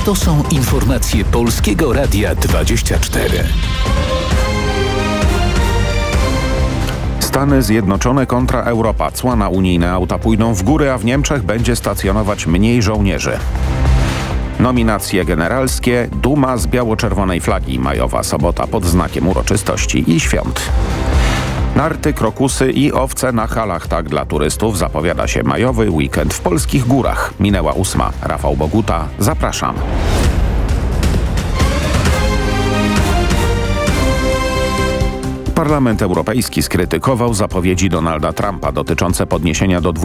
To są informacje Polskiego Radia 24. Stany Zjednoczone kontra Europa. Cła na unijne auta pójdą w górę, a w Niemczech będzie stacjonować mniej żołnierzy. Nominacje generalskie, duma z biało-czerwonej flagi, majowa sobota pod znakiem uroczystości i świąt. Narty, krokusy i owce na halach. Tak dla turystów zapowiada się majowy weekend w polskich górach. Minęła 8. Rafał Boguta, zapraszam. Parlament Europejski skrytykował zapowiedzi Donalda Trumpa dotyczące podniesienia do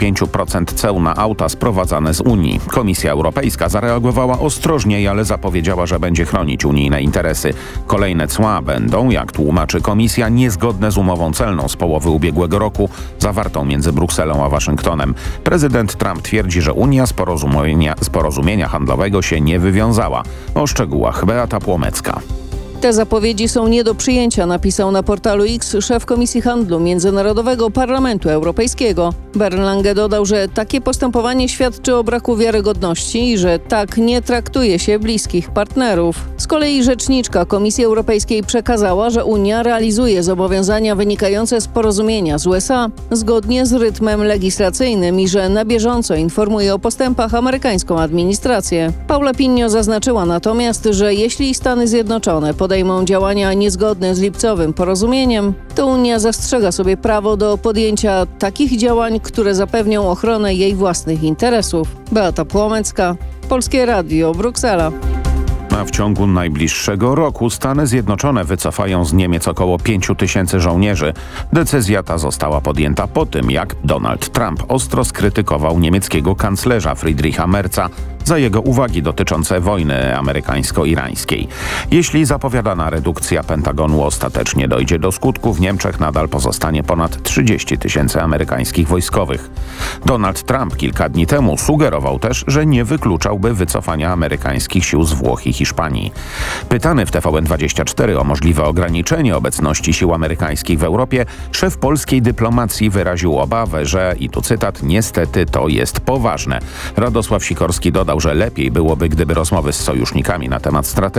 25% ceł na auta sprowadzane z Unii. Komisja Europejska zareagowała ostrożniej, ale zapowiedziała, że będzie chronić unijne interesy. Kolejne cła będą, jak tłumaczy komisja, niezgodne z umową celną z połowy ubiegłego roku, zawartą między Brukselą a Waszyngtonem. Prezydent Trump twierdzi, że Unia z porozumienia handlowego się nie wywiązała. O szczegółach Beata Płomecka. Te zapowiedzi są nie do przyjęcia, napisał na portalu X szef Komisji Handlu Międzynarodowego Parlamentu Europejskiego. Bernd Lange dodał, że takie postępowanie świadczy o braku wiarygodności i że tak nie traktuje się bliskich partnerów. Z kolei rzeczniczka Komisji Europejskiej przekazała, że Unia realizuje zobowiązania wynikające z porozumienia z USA zgodnie z rytmem legislacyjnym i że na bieżąco informuje o postępach amerykańską administrację. Paula Pinho zaznaczyła natomiast, że jeśli Stany Zjednoczone podejmą działania niezgodne z lipcowym porozumieniem, to Unia zastrzega sobie prawo do podjęcia takich działań, które zapewnią ochronę jej własnych interesów. Beata Płomecka, Polskie Radio, Bruksela. A w ciągu najbliższego roku Stany Zjednoczone wycofają z Niemiec około 5 000 żołnierzy. Decyzja ta została podjęta po tym, jak Donald Trump ostro skrytykował niemieckiego kanclerza Friedricha Merza za jego uwagi dotyczące wojny amerykańsko-irańskiej. Jeśli zapowiadana redukcja Pentagonu ostatecznie dojdzie do skutku, w Niemczech nadal pozostanie ponad 30 000 amerykańskich wojskowych. Donald Trump kilka dni temu sugerował też, że nie wykluczałby wycofania amerykańskich sił z Włoch i Hiszpanii. Pytany w TVN24 o możliwe ograniczenie obecności sił amerykańskich w Europie, szef polskiej dyplomacji wyraził obawę, że, i tu cytat, niestety to jest poważne. Radosław Sikorski dodał, że lepiej byłoby, gdyby rozmowy z sojusznikami na temat strategii